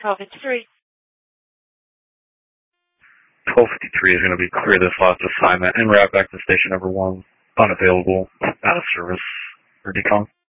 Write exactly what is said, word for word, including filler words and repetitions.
twelve fifty-three. twelve fifty-three is going to be clear this last assignment and route back to station number one. Unavailable. Out of service. For decon.